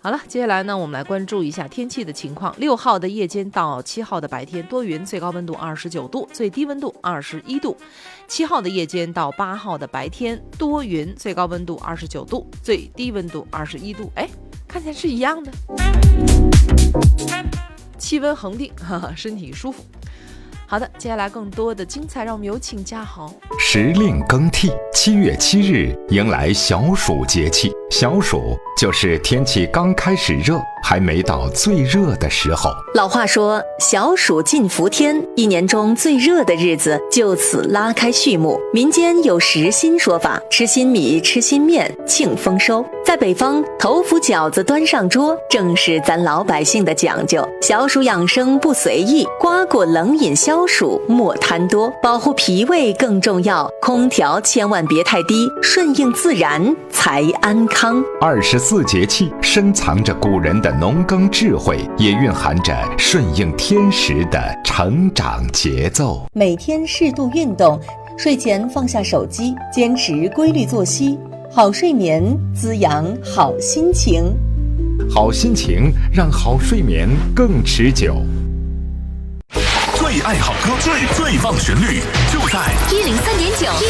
好了，接下来呢，我们来关注一下天气的情况。6号的夜间到7号的白天多云，最高温度29度，最低温度21度。7号的夜间到8号的白天多云，最高温度29度，最低温度21度。哎，看起来是一样的，气温恒定，身体舒服。好的，接下来更多的精彩，让我们有请嘉豪。 时令更替，7月7日迎来小暑节气。小暑就是天气刚开始热，还没到最热的时候。 老话说，小暑尽伏天，一年中最热的日子就此拉开序幕。民间有时新说法，吃新米，吃新面，庆丰收。在北方，头伏饺子端上桌，正是咱老百姓的讲究。小暑养生不随意，瓜果冷饮消暑莫贪多，保护脾胃更重要。空调千万别太低，顺应自然才安康。 24节气深藏着古人的农耕智慧，也蕴含着顺应天时的成长节奏。 每天适度运动，睡前放下手机，坚持规律作息，好睡眠滋养好心情。 好心情让好睡眠更持久。 最爱好歌，最放旋律，就在103.9。